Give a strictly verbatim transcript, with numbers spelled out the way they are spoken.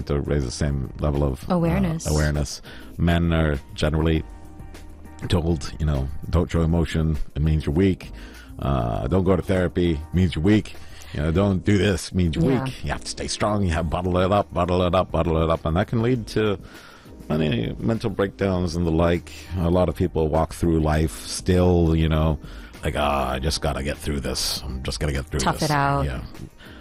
have to raise the same level of awareness. Uh, awareness. Men are generally told, you know, don't show emotion, it means you're weak. Uh, don't go to therapy, it means you're weak. You know, don't do this, it means you're Yeah. weak. You have to stay strong. You have to bottle it up, bottle it up, bottle it up, and that can lead to many mental breakdowns and the like. A lot of people walk through life still, you know, like, ah, I just got to get through this. I'm just going to get through Tough this. it out. Yeah.